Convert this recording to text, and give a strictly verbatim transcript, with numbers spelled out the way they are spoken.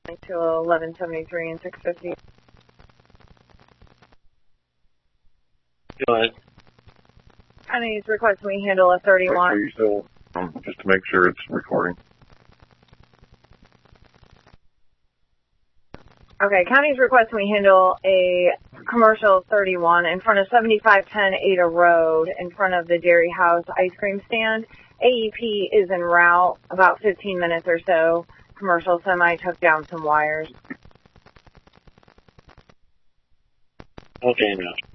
to eleven seventy-three and six fifty. Go ahead. County's request we handle a thirty-one. Are you still, um, just to make sure it's recording? Okay, county's request we handle a commercial thirty-one in front of seventy-five ten Ada Road in front of the Dairy House ice cream stand. A E P is en route, about fifteen minutes or so. Commercial semi took down some wires. Okay, now.